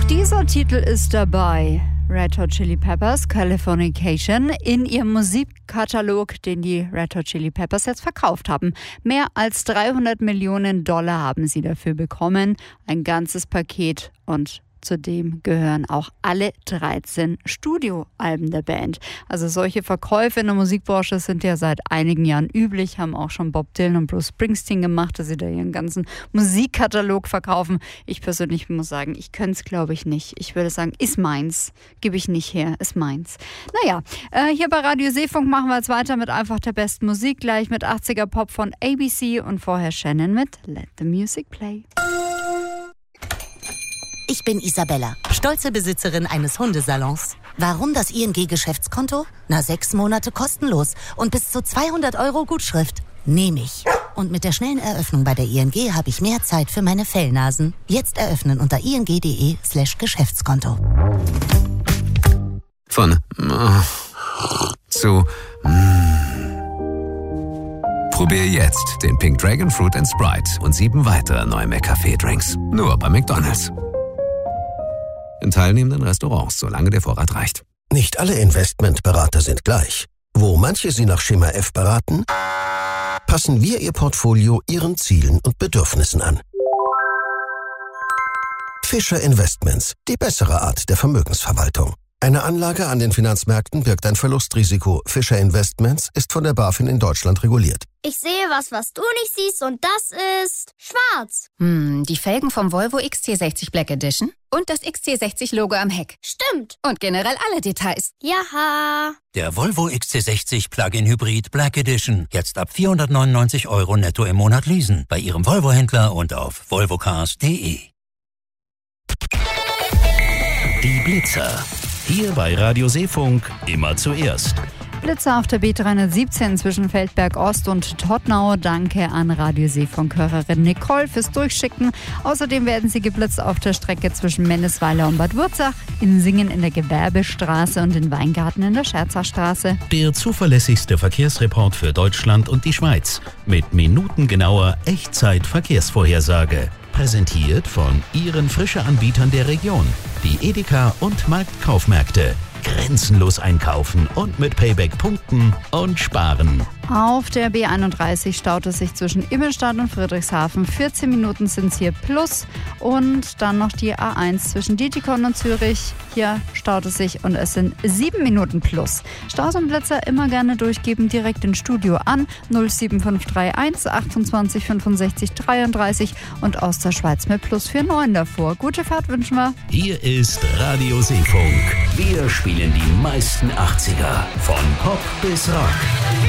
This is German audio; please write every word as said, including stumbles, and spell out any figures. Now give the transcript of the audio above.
dieser Titel ist dabei. Red Hot Chili Peppers, Californication, in ihrem Musikkatalog, den die Red Hot Chili Peppers jetzt verkauft haben. Mehr als dreihundert Millionen Dollar haben sie dafür bekommen. Ein ganzes Paket, und zudem gehören auch alle dreizehn Studioalben der Band. Also solche Verkäufe in der Musikbranche sind ja seit einigen Jahren üblich, haben auch schon Bob Dylan und Bruce Springsteen gemacht, dass sie da ihren ganzen Musikkatalog verkaufen. Ich persönlich muss sagen, ich könnte es, glaube ich, nicht. Ich würde sagen, ist meins. Gebe ich nicht her, ist meins. Naja, äh, hier bei Radio Seefunk machen wir jetzt weiter mit einfach der besten Musik, gleich mit achtziger Pop von A B C und vorher Shannon mit Let the Music Play. Ich bin Isabella, stolze Besitzerin eines Hundesalons. Warum das I N G-Geschäftskonto? Na, sechs Monate kostenlos und bis zu zweihundert Euro Gutschrift. Nehme ich. Und mit der schnellen Eröffnung bei der I N G habe ich mehr Zeit für meine Fellnasen. Jetzt eröffnen unter ing.de slash Geschäftskonto. Von äh, zu mm. Probier jetzt den Pink Dragon Fruit and Sprite und sieben weitere neue McCafé-Drinks. Nur bei McDonald's. In teilnehmenden Restaurants, solange der Vorrat reicht. Nicht alle Investmentberater sind gleich. Wo manche Sie nach Schema F beraten, passen wir Ihr Portfolio Ihren Zielen und Bedürfnissen an. Fischer Investments, die bessere Art der Vermögensverwaltung. Eine Anlage an den Finanzmärkten birgt ein Verlustrisiko. Fischer Investments ist von der BaFin in Deutschland reguliert. Ich sehe was, was du nicht siehst, und das ist schwarz. Hm, die Felgen vom Volvo X C sechzig Black Edition und das X C sechzig Logo am Heck. Stimmt. Und generell alle Details. Jaha. Der Volvo X C sechzig Plug-in Hybrid Black Edition. Jetzt ab vierhundertneunundneunzig Euro netto im Monat leasen. Bei Ihrem Volvo-Händler und auf volvocars punkt de. Die Blitzer. Hier bei Radio Seefunk immer zuerst. Blitzer auf der B dreihundertsiebzehn zwischen Feldberg Ost und Todtnau. Danke an Radio Seefunk-Hörerin Nicole fürs Durchschicken. Außerdem werden sie geblitzt auf der Strecke zwischen Mennesweiler und Bad Wurzach, in Singen in der Gewerbestraße und in Weingarten in der Scherzachstraße. Der zuverlässigste Verkehrsreport für Deutschland und die Schweiz mit minutengenauer Echtzeit-Verkehrsvorhersage. Präsentiert von Ihren Frische-Anbietern der Region, die Edeka und Marktkaufmärkte. Grenzenlos einkaufen und mit Payback punkten und sparen. Auf der B einunddreißig staut es sich zwischen Immenstadt und Friedrichshafen. vierzehn Minuten sind es hier plus. Und dann noch die A eins zwischen Dietikon und Zürich. Hier staut es sich und es sind sieben Minuten plus. Staus und Blitzer immer gerne durchgeben, direkt ins Studio an. null sieben fünf drei eins achtundzwanzig fünfundsechzig dreiunddreißig und aus der Schweiz mit plus neun davor. Gute Fahrt wünschen wir. Hier ist Radio Seefunk. Wir spielen die meisten achtziger. Von Pop bis Rock.